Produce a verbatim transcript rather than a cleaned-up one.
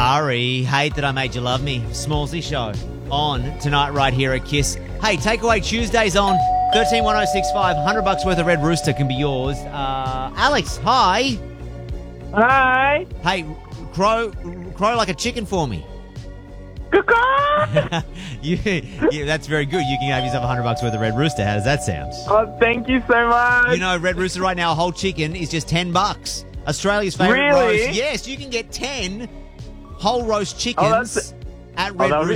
Ari, hate that I made you love me. Smallsy show on tonight right here at Kiss. Hey, Takeaway Tuesdays on thirteen one oh six five. one hundred bucks worth of Red Rooster can be yours. Uh, Alex, hi. Hi. Hey, crow, crow like a chicken for me. you, yeah, that's very good. You can have yourself one hundred bucks worth of Red Rooster. How does that sound? Oh, thank you so much. You know, Red Rooster right now, a whole chicken is just ten bucks. Australia's favourite Really? roast. Yes, you can get ten whole roast chickens Oh, that's- at Oh, Red that'll be Rooster.